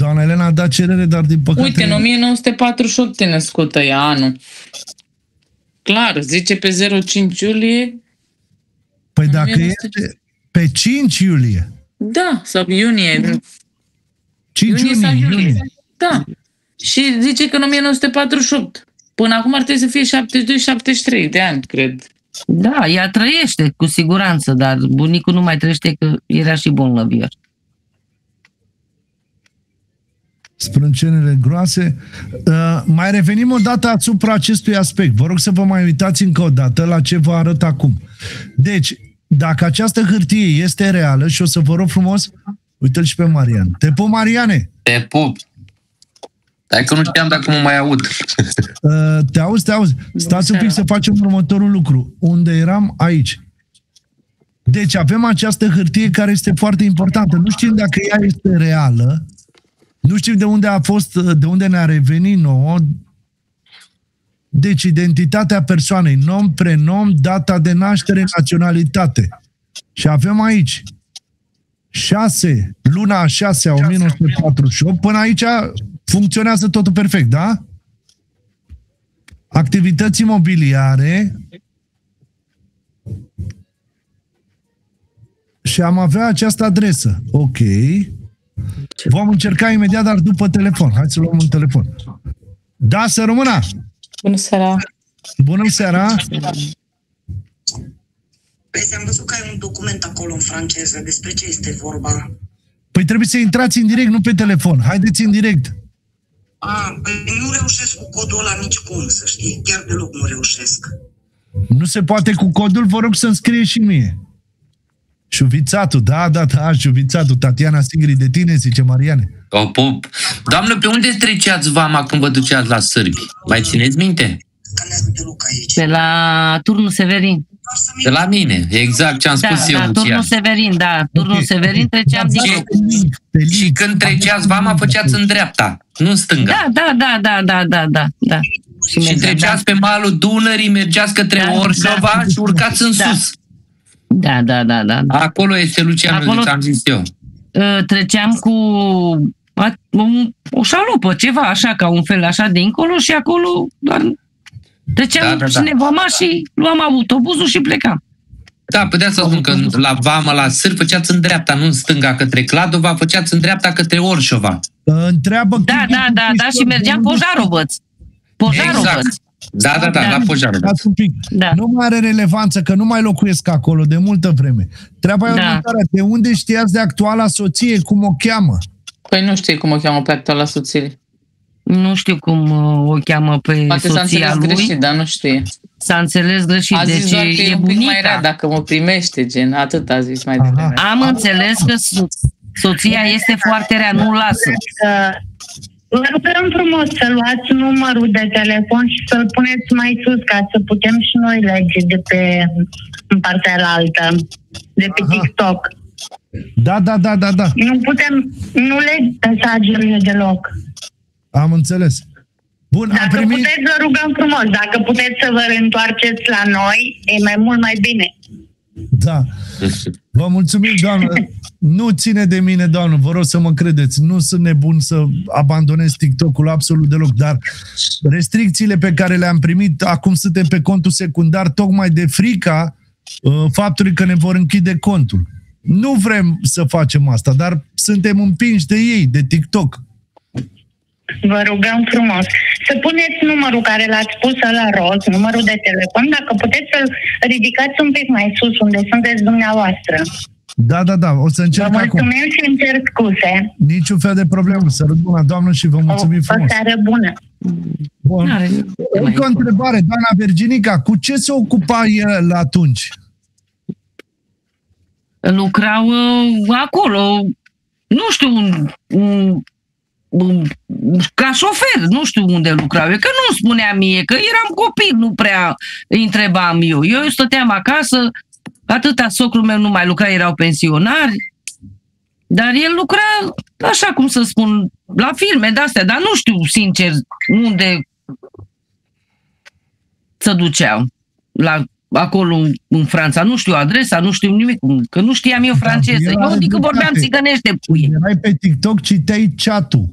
Doamna Elena a dat cerere, dar din păcate... Uite, în 1948 e născută ea, anul. Clar, zice pe 05 iulie. Păi dacă este pe 5 iulie. Da, sau iunie. 5 Iunie sau iunie. iulie. Da. Și zice că în 1948. Până acum ar trebui să fie 72-73 de ani, cred. Da, ea trăiește, cu siguranță, dar bunicul nu mai trăiește că era și bolnavier. Sprâncenele groase. Mai revenim o dată asupra acestui aspect. Vă rog să vă mai uitați încă o dată la ce vă arăt acum. Deci, dacă această hârtie este reală, și o să vă rog frumos, uite-l și pe Marian. Te pup, Mariane! Te pup! Hai că nu știam dacă mă mai aud. Te auzi, te auzi. Stați un pic să facem următorul lucru. Unde eram? Aici. Deci avem această hârtie care este foarte importantă. Nu știm dacă ea este reală. Nu știm de unde a fost, de unde ne-a revenit nouă. Deci identitatea persoanei, nom, prenom, data de naștere, naționalitate. Și avem aici 6, luna a 6 a 1948, până aici funcționează totul perfect, da? Activități imobiliare și am avea această adresă. Ok. Vom încerca imediat, dar după telefon. Hai să luăm un telefon. Da, să rămână! Bună seara! Bună seara! Păi am văzut că ai un document acolo în franceză. Despre ce este vorba? Păi trebuie să intrați în direct, nu pe telefon. Haideți în direct. Păi nu reușesc cu codul ăla nici cum, să știi. Chiar deloc nu reușesc. Nu se poate cu codul, vă rog să-mi scrie și mie. Șuvițatul, da, Șuvițatul. Tatiana Sigri de tine, zice Mariane. O pup. Doamnă, pe unde treceați vama când vă duceați la sârbi? Mai țineți minte? Scanează de loc aici. De la Turnul Severin. De la mine, exact ce am spus eu. Da, Turnul Severin, da. Turnul Severin treceam din loc. Și când treceați vama, făceați în dreapta, nu în stânga. Da. Și treceați pe malul Dunării, mergeați către Orșova și urcați în sus. Da. Acolo este Lucianul, ce am zis eu. Treceam cu o șalupă, ceva așa, ca un fel așa de încolo și acolo doar treceam cineva și luam autobuzul și plecam. Da, puteam să spun că la vamă, la sârb, făceați în dreapta, nu în stânga către Cladova, făceați în dreapta către Orșova. Întreabă... Da, și mergeam Pojarovăț. Exact. Da, la Pojarovăț. Da. Nu mai are relevanță, că nu mai locuiesc acolo de multă vreme. Treaba e următoarea. De unde știați de actuala soție, cum o cheamă? Păi nu știu cum o cheamă pe actuala soție. Nu știu cum o cheamă pe poate soția lui. Greșit, dar nu știe. S-a înțeles greșit. A zis deci doar că e un pic mai rea, bunica. dacă mă primește, gen, atât a zis mai devreme. Am înțeles că soția este foarte rea, nu lasă. Vă rugăm frumos să luați numărul de telefon și să-l puneți mai sus ca să putem și noi lege de pe în partea altă, de pe TikTok. Da. Nu putem, nu leg mesajele deloc. Am înțeles. Bun, dacă puteți, vă rugăm frumos, dacă puteți să vă reîntoarceți la noi, e mai mult mai bine. Da. Vă mulțumim, doamnă. Nu ține de mine, doamnă, vă rog să mă credeți. Nu sunt nebun să abandonez TikTok-ul absolut deloc, dar restricțiile pe care le-am primit, acum suntem pe contul secundar, tocmai de frica faptului că ne vor închide contul. Nu vrem să facem asta, dar suntem împinși de ei, de TikTok. Vă rugăm frumos să puneți numărul care l-ați pus la roz, numărul de telefon, dacă puteți să-l ridicați un pic mai sus, unde sunteți dumneavoastră. Da, o să încerc acum. Vă mulțumim și îmi cer scuze. Niciun fel de problemă. Sărut bună, doamnă, și vă mulțumim frumos. O seară bună. Bun. Încă o întrebare, doamna Virginica, cu ce se ocupa el atunci? Lucrau acolo, nu știu, ca șofer, nu știu unde lucrau. Eu că nu spunea mie, că eram copil, nu prea întrebam eu. Eu stăteam acasă, atâta socrul meu nu mai lucra, erau pensionari, dar el lucra, așa cum să spun, la filme de-astea, dar nu știu, sincer, unde să duceau. Acolo în Franța, nu știu adresa, nu știu nimic, că nu știam eu franceză. Eu adică vorbeam țigănește cu ei. Erai pe TikTok, citeai chat-ul.